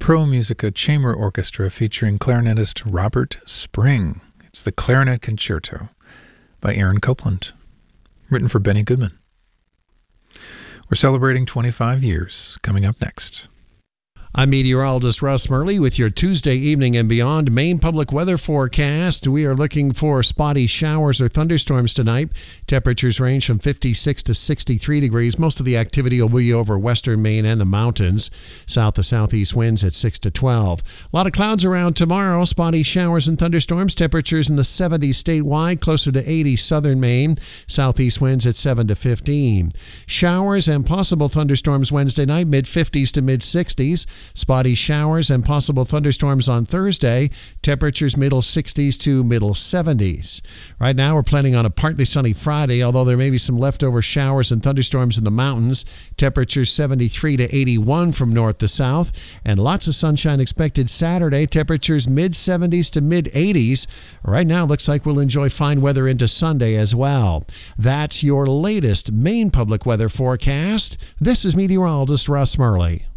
Pro Musica Chamber Orchestra featuring clarinetist Robert Spring. It's the Clarinet Concerto by Aaron Copland, written for Benny Goodman. We're celebrating 25 years, coming up next. I'm meteorologist Russ Murley with your Tuesday evening and beyond Maine public weather forecast. We are looking for spotty showers or thunderstorms tonight. Temperatures range from 56 to 63 degrees. Most of the activity will be over western Maine and the mountains. South to southeast winds at 6 to 12. A lot of clouds around tomorrow. Spotty showers and thunderstorms. Temperatures in the 70s statewide, closer to 80 southern Maine. Southeast winds at 7 to 15. Showers and possible thunderstorms Wednesday night, mid-50s to mid-60s. Spotty showers and possible thunderstorms on Thursday. Temperatures middle 60s to middle 70s. Right now we're planning on a partly sunny Friday, although there may be some leftover showers and thunderstorms in the mountains. Temperatures 73 to 81 from north to south. And lots of sunshine expected Saturday. Temperatures mid-70s to mid-80s. Right now looks like we'll enjoy fine weather into Sunday as well. That's your latest Maine public weather forecast. This is meteorologist Russ Murley.